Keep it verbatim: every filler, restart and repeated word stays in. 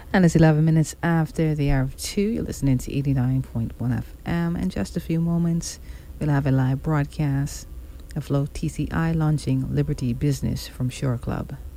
And it's eleven minutes after the hour of two. You're listening to eighty-nine point one F M. In just a few moments, we'll have a live broadcast of Flow T C I launching Liberty Business from Shore Club.